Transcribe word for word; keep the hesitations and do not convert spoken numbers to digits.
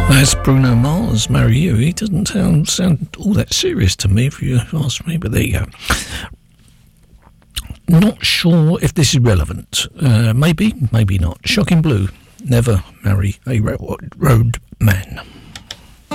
That's Bruno Mars, Marry You. He doesn't sound, sound all that serious to me, if you ask me, but there you go. Not sure if this is relevant. Uh, maybe, maybe not. Shocking Blue, Never Marry a Railroad Man.